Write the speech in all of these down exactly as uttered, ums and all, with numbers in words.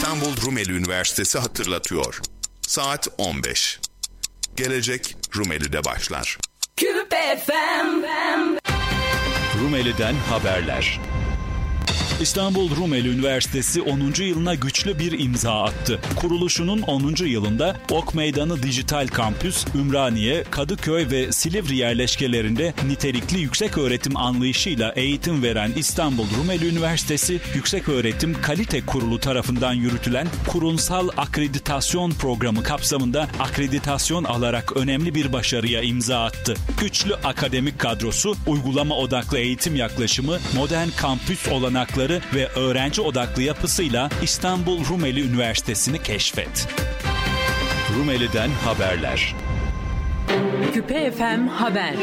İstanbul Rumeli Üniversitesi hatırlatıyor. Saat on beş. Gelecek Rumeli'de başlar. Küpe F M. Rumeli'den haberler. İstanbul Rumeli Üniversitesi onuncu yılına güçlü bir imza attı. Kuruluşunun onuncu yılında Ok Meydanı Dijital Kampüs, Ümraniye, Kadıköy ve Silivri yerleşkelerinde nitelikli yükseköğretim anlayışıyla eğitim veren İstanbul Rumeli Üniversitesi, Yükseköğretim Kalite Kurulu tarafından yürütülen kurumsal akreditasyon programı kapsamında akreditasyon alarak önemli bir başarıya imza attı. Güçlü akademik kadrosu, uygulama odaklı eğitim yaklaşımı, modern kampüs olanakları ve öğrenci odaklı yapısıyla İstanbul Rumeli Üniversitesi'ni keşfet. Rumeli'den haberler. Küpe F M Haber.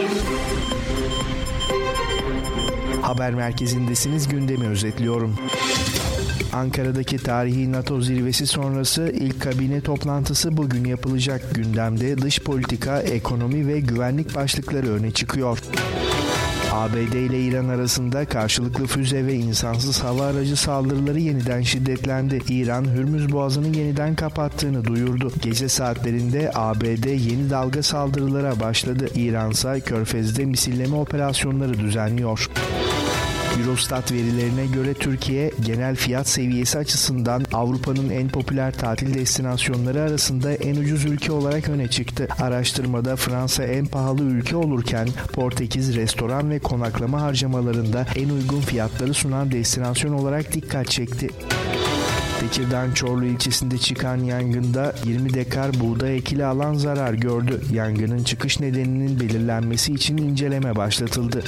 Haber merkezindesiniz, gündemi özetliyorum. Ankara'daki tarihi NATO zirvesi sonrası ilk kabine toplantısı bugün yapılacak. Gündemde dış politika, ekonomi ve güvenlik başlıkları öne çıkıyor. A B D ile İran arasında karşılıklı füze ve insansız hava aracı saldırıları yeniden şiddetlendi. İran, Hürmüz Boğazı'nı yeniden kapattığını duyurdu. Gece saatlerinde A B D yeni dalga saldırılara başladı. İran ise Körfez'de misilleme operasyonları düzenliyor. Eurostat verilerine göre Türkiye, genel fiyat seviyesi açısından Avrupa'nın en popüler tatil destinasyonları arasında en ucuz ülke olarak öne çıktı. Araştırmada Fransa en pahalı ülke olurken Portekiz restoran ve konaklama harcamalarında en uygun fiyatları sunan destinasyon olarak dikkat çekti. Tekirdağ Çorlu ilçesinde çıkan yangında yirmi dekar buğday ekili alan zarar gördü. Yangının çıkış nedeninin belirlenmesi için inceleme başlatıldı.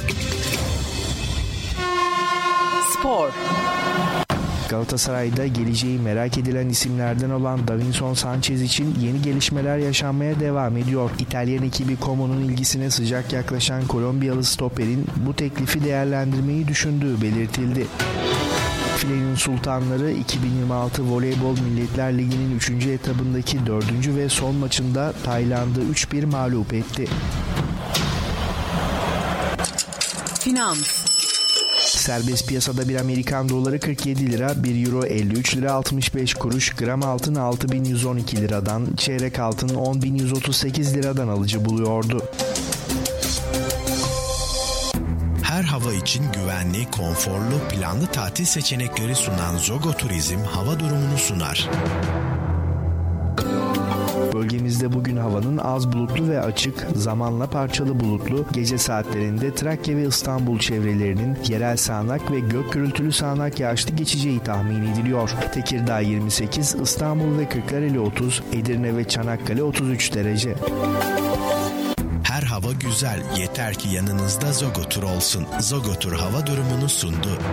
Spor. Galatasaray'da geleceği merak edilen isimlerden olan Davinson Sanchez için yeni gelişmeler yaşanmaya devam ediyor. İtalyan ekibi Como'nun ilgisine sıcak yaklaşan Kolombiyalı stoperin bu teklifi değerlendirmeyi düşündüğü belirtildi. Filenin Sultanları iki bin yirmi altı Voleybol Milletler Ligi'nin üçüncü etabındaki dördüncü ve son maçında Tayland'ı üç bir mağlup etti. Finans. Serbest piyasada bir Amerikan doları kırk yedi lira, bir euro elli üç lira altmış beş kuruş, gram altın altı bin yüz on iki liradan, çeyrek altın on bin yüz otuz sekiz liradan alıcı buluyordu. Her hava için güvenli, konforlu, planlı tatil seçenekleri sunan Zogo Turizm hava durumunu sunar. Bölgemizde bugün havanın az bulutlu ve açık, zamanla parçalı bulutlu, gece saatlerinde Trakya ve İstanbul çevrelerinin yerel sağanak ve gök gürültülü sağanak yağışlı geçeceği tahmin ediliyor. Tekirdağ yirmi sekiz, İstanbul ve Kırklareli otuz, Edirne ve Çanakkale otuz üç derece. Her hava güzel, yeter ki yanınızda Zogo Tur olsun. Zogo Tur hava durumunu sundu.